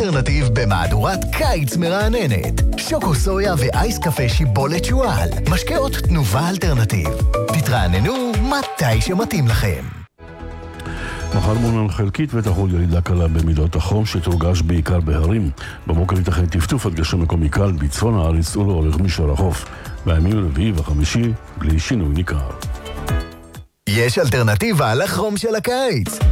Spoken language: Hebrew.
אלטרנטיב במהדורת קיץ מרעננת. שוקו סויה ואייס קפה שיבולת שואל. משקאות תנובה אלטרנטיב. תתרעננו מתי שמתאים לכם. מחר מונן חלקית ותחול ירידה קלה במידות החום שתורגש בעיקר בהרים. בבוקר ייתכן טפטוף עד גשם מקומי קל בצפון הארץ ולאורך מישור החוף. בימים רביעי וחמישי בלי שינוי ניכר. יש אלטרנטיבה לחום של הקיץ.